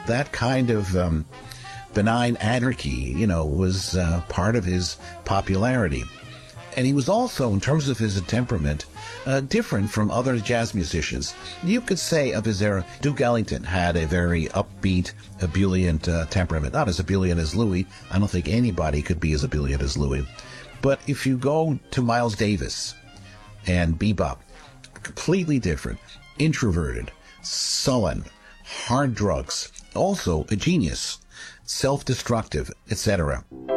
that kind of benign anarchy, was part of his popularity. And he was also, in terms of his temperament, different from other jazz musicians. You could say of his era, Duke Ellington had a very upbeat, ebullient temperament. Not as ebullient as Louis. I don't think anybody could be as ebullient as Louis. But if you go to Miles Davis and bebop, completely different, introverted, sullen, hard drugs, also a genius, self-destructive, etc.